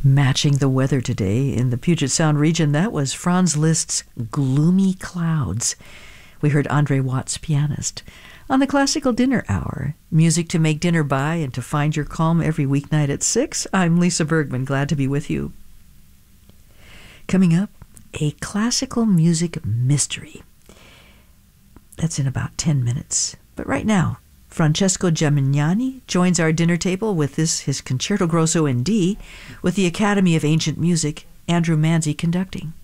Matching the weather today in the Puget Sound region, that was Franz Liszt's Gloomy Clouds. We heard Andre Watts, pianist. On the Classical Dinner Hour, music to make dinner by and to find your calm every weeknight at 6. I'm Lisa Bergman, glad to be with you. Coming up, a classical music mystery. That's in about 10 minutes. But right now, Francesco Gemignani joins our dinner table with his Concerto Grosso in D, with the Academy of Ancient Music, Andrew Manzi conducting.